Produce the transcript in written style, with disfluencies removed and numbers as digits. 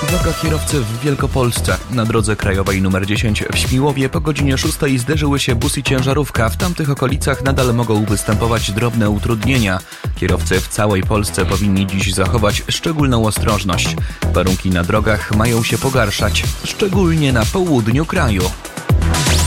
Uwaga kierowcy w Wielkopolsce. Na drodze krajowej nr 10 w Śmiłowie po godzinie 6 zderzyły się bus i ciężarówka. W tamtych okolicach nadal mogą występować drobne utrudnienia. Kierowcy w całej Polsce powinni dziś zachować szczególną ostrożność. Warunki na drogach mają się pogarszać, szczególnie na południu kraju.